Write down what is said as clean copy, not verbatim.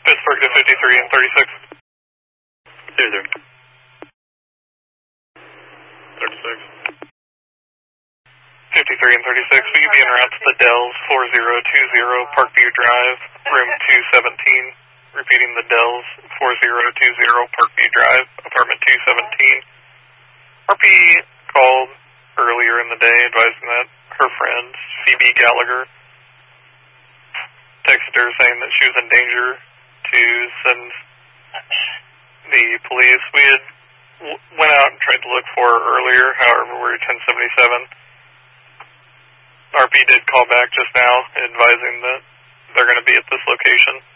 Pittsburgh to 53 and 36. 36. 53 and 36, will you be en route to the Dells, 4020 Parkview Drive, room 217. Repeating, the Dells, 4020 Parkview Drive, apartment 217. RP called earlier in the day advising that her friend, Phoebe Gallagher, texted her saying that she was in danger to send the police. We had went out and tried to look for her earlier, however, we're 1077. RP did call back just now advising that they're going to be at this location.